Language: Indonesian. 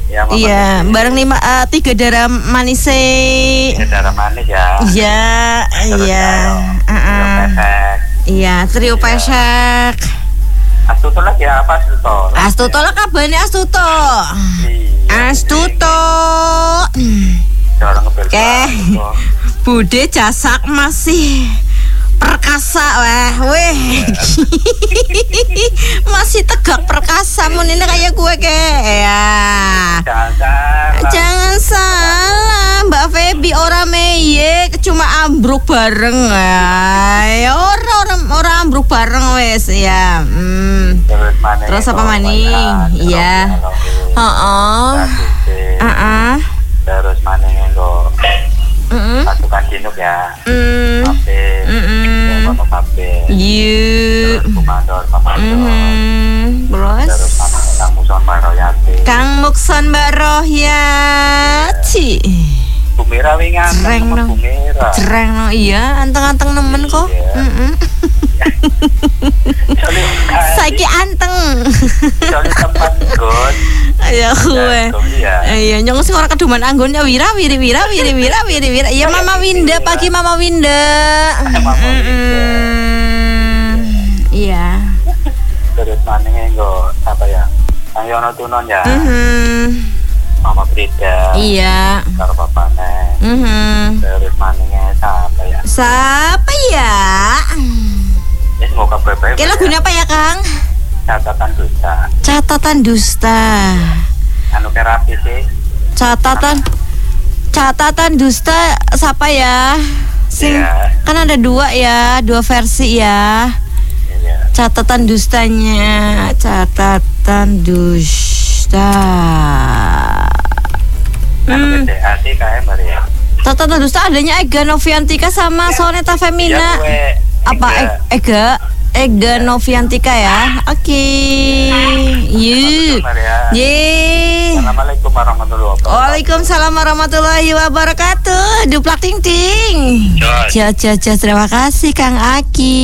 Ya, Mama Iya, Vivi. bareng 3 darah manis Tiga darah manis ya. Iya, Terus iya. Trio Pesek. Iya, trio pesek. Astuto lagi apa Astuto? Astuto lah kabarnya Astuto. Iya. Astuto. Orang ngebel. Oke. Bude jasak masih perkasa weh. Masih tegak perkasa munine kayak gue ya. Jangan salah, Mbak Feby ora meyek, cuma ambruk bareng ya. Ora ambruk bareng wes ya. Terus apa maning? Iya. Heeh. Terus maning engko pasukan Jinuk ya. Kafe. Bapak Kafe. Yuk. Terus Komandor. Terus Terus Kang Muson Mbak Royati. Kang Mukson Mbak Rohyati. Bumira wingan. Jreng no. Bumira. Jreng no iya, anteng-anteng nemen kok. Saiki anteng. Soalnya tempat gon. Ayo gue. Iya. Iya, nyong sing ora keduman anggonnya wira. Iya Mama Winda, pagi Mama Winda. Iya. Terus maning engko apa ya? Ayo ono tunon ya. Mama Frida. Iya. Karo bapaknya. Terus maningnya siapa ya? Siapa ya? Ya semoga baik-baik. Oke, lagunya apa ya, Kang? Catatan dusta. Catatan dusta. Anu terapi sih. Catatan dusta siapa ya? Iya. Kan ada 2 ya, 2 versi ya. Iya. Catatan dustanya, catatan dusta. Anu BCA sih kayak Maria. Catatan dusta adanya Ega Noviantika sama Soneta Femina. Iya, Apa Ega Noviantika ya? Oke. Yuk. Ye. Assalamualaikum warahmatullahi wabarakatuh. Waalaikumsalam warahmatullahi wabarakatuh. Duplak ting ting. Jos. Terima kasih Kang Aki.